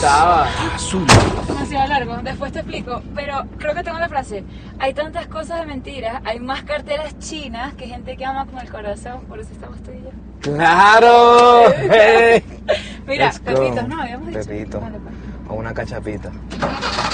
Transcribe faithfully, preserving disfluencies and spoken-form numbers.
Estaba azul. Demasiado largo, después te explico, pero creo que tengo la frase. Hay tantas cosas de mentiras, hay más carteras chinas que gente que ama con el corazón, por eso estamos tú y yo. ¡Claro! Hey. Mira, Let's go. Pepitos, ¿no? Habíamos dicho. Pepito. Vale, pues. O una cachapita.